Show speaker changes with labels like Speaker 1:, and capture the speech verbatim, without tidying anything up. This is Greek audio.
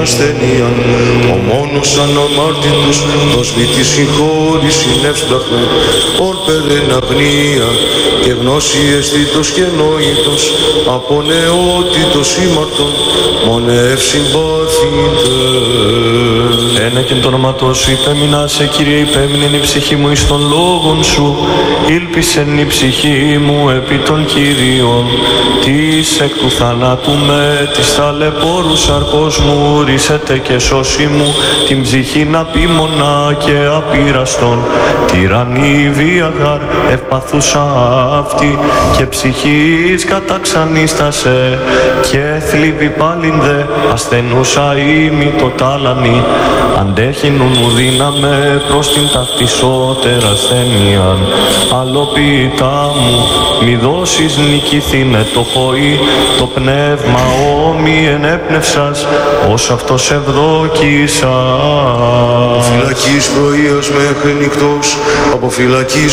Speaker 1: ασθενεία. Ο μόνος αναμάρτητος, δώσμη τη συγχώρηση νεύσταχου, όρπερεν αγνία και γνώση αισθήτως και νόητος, από νεότητος ήμαρτον, μονεύ συμπάθητε.
Speaker 2: Ένα και το όνομα σου υπέμεινα σε, Κύριε, υπέμεινεν η ψυχή μου εις των λόγων σου, ήλπισεν η ψυχή μου επί των Κυρίων. Της εκ του θανάτου με, της ταλαιπώρους αρκός μου, ρίσετε και σώσει μου την ψυχή να πίμωνα και απείραστον. Τυραννή βία γαρ ευπαθούσα αυτή και ψυχής καταξανίστασε και θλίβει πάλιν δε ασθενούσα ήμι το τάλανι. Αντέχεινουν μου δύναμε προς την ταυτισότερα ασθένειαν. Αλλοποιητά μου μη δώσεις νικηθήνε το χωί, το πνεύμα όμοι ενέπνευσας ως αυτός ευδόκησα.
Speaker 1: Φυλακής πρωίας μέχρι νυχτός, από φυλακής